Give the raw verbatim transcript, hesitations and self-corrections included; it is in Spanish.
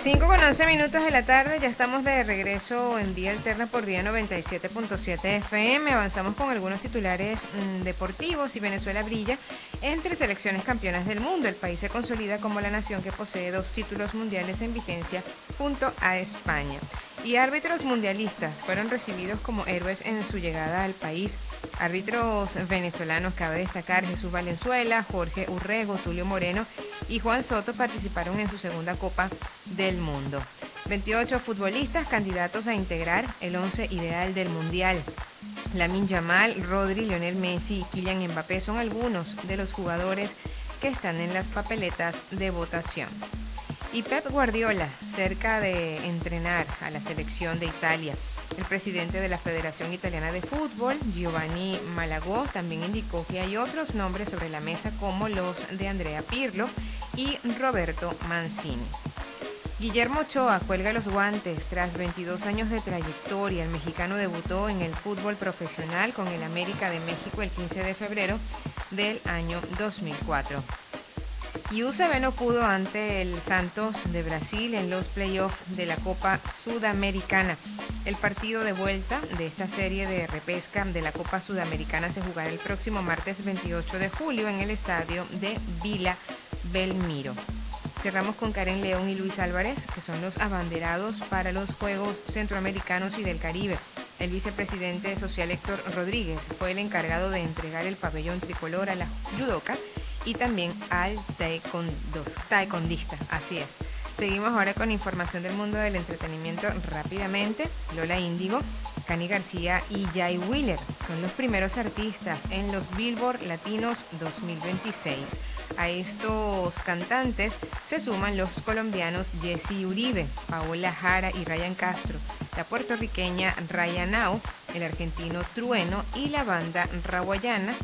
cinco con once minutos de la tarde, ya estamos de regreso en Vía Alterna por Vía noventa y siete punto siete F M. Avanzamos con algunos titulares mmm, deportivos y Venezuela brilla entre selecciones campeonas del mundo. El país se consolida como la nación que posee dos títulos mundiales en vigencia junto a España. Y árbitros mundialistas fueron recibidos como héroes en su llegada al país. Árbitros venezolanos, cabe destacar, Jesús Valenzuela, Jorge Urrego, Tulio Moreno y Juan Soto participaron en su segunda Copa del Mundo. veintiocho futbolistas candidatos a integrar el once ideal del Mundial. Lamine Yamal, Rodri, Lionel Messi y Kylian Mbappé son algunos de los jugadores que están en las papeletas de votación. Y Pep Guardiola, cerca de entrenar a la selección de Italia. El presidente de la Federación Italiana de Fútbol, Giovanni Malagò, también indicó que hay otros nombres sobre la mesa como los de Andrea Pirlo y Roberto Mancini. Guillermo Ochoa cuelga los guantes tras veintidós años de trayectoria. El mexicano debutó en el fútbol profesional con el América de México el quince de febrero del año dos mil cuatro. Y U C B no pudo ante el Santos de Brasil en los playoffs de la Copa Sudamericana. El partido de vuelta de esta serie de repesca de la Copa Sudamericana se jugará el próximo martes veintiocho de julio en el estadio de Vila Belmiro. Cerramos con Karen León y Luis Álvarez, que son los abanderados para los Juegos Centroamericanos y del Caribe. El vicepresidente social Héctor Rodríguez fue el encargado de entregar el pabellón tricolor a la judoka y también al taekwondista, así es. Seguimos ahora con información del mundo del entretenimiento rápidamente. Lola Índigo, Cani García y Jay Wheeler son los primeros artistas en los Billboard Latinos dos mil veintiséis. A estos cantantes se suman los colombianos Jesse Uribe, Paola Jara y Ryan Castro, la puertorriqueña Raya Nao, el argentino Trueno y la banda raguayana